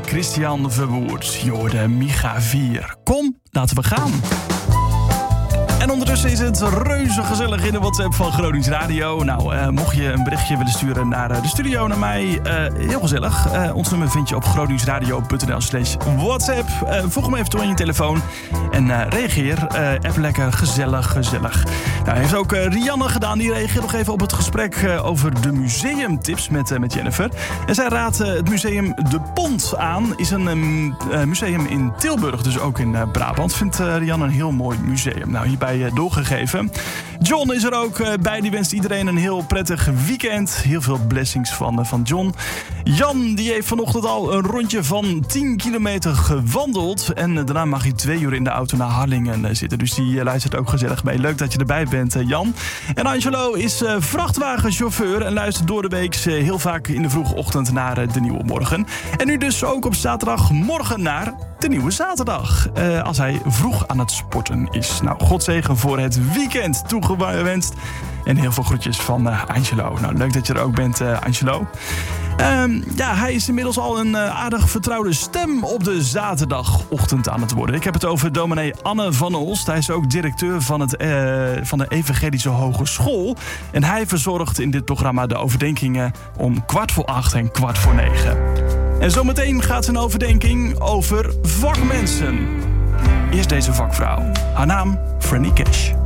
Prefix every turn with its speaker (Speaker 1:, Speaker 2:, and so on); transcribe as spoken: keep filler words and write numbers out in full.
Speaker 1: Christian Verwoerd. Je hoorde Micha vier. Kom, laten we gaan. En ondertussen is het reuze gezellig in de WhatsApp van Gronings Radio. Nou, uh, mocht je een berichtje willen sturen naar uh, de studio, naar mij, uh, heel gezellig. Uh, ons nummer vind je op groningsradio.nl slash WhatsApp. Uh, voeg hem even toe aan je telefoon en uh, reageer. Uh, app lekker, gezellig, gezellig. Nou, heeft ook uh, Rianne gedaan. Die reageert nog even op het gesprek uh, over de museumtips met, uh, met Jennifer. En zij raadt uh, het museum De Pont aan. Is een um, uh, museum in Tilburg, dus ook in uh, Brabant. Vindt uh, Rianne een heel mooi museum. Nou, hierbij doorgegeven. John is er ook uh, bij. Die wenst iedereen een heel prettig weekend. Heel veel blessings van, uh, van John. Jan die heeft vanochtend al een rondje van tien kilometer gewandeld. En uh, daarna mag hij twee uur in de auto naar Harlingen uh, zitten. Dus die uh, luistert ook gezellig mee. Leuk dat je erbij bent, uh, Jan. En Angelo is uh, vrachtwagenchauffeur en luistert door de week uh, heel vaak in de vroege ochtend naar uh, de Nieuwe Morgen. En nu dus ook op zaterdagmorgen naar de Nieuwe Zaterdag. Uh, als hij vroeg aan het sporten is. Nou, godzegen voor het weekend toegewenst. En heel veel groetjes van uh, Angelo. Nou, leuk dat je er ook bent, uh, Angelo. Um, ja, hij is inmiddels al een uh, aardig vertrouwde stem op de zaterdagochtend aan het worden. Ik heb het over dominee Anne van Olst. Hij is ook directeur van, het, uh, van de Evangelische Hogeschool. En hij verzorgt in dit programma de overdenkingen om kwart voor acht en kwart voor negen. En zometeen gaat zijn overdenking over vakmensen. Eerst deze vakvrouw. Haar naam, Franny Cash.